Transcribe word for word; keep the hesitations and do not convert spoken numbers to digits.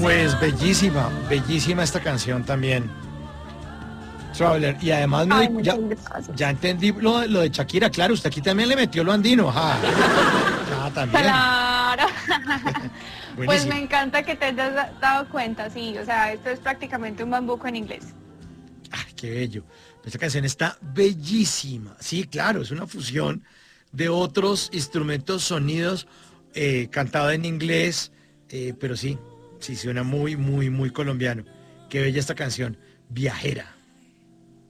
Pues bellísima, bellísima esta canción también. Traveler. Y además me Ay, di- ya, muchas gracias. ya entendí lo, de- lo de Shakira, claro, usted aquí también le metió lo andino. Ja. Ah, también. Claro. Pues me Buenísimo. encanta que te hayas da- dado cuenta, sí, o sea, esto es prácticamente un bambuco en inglés. Ay, qué bello. Esta canción está bellísima. Sí, claro, es una fusión de otros instrumentos, sonidos, eh, cantado en inglés, eh, pero sí, sí, suena muy, muy, muy colombiano. Qué bella esta canción, Viajera.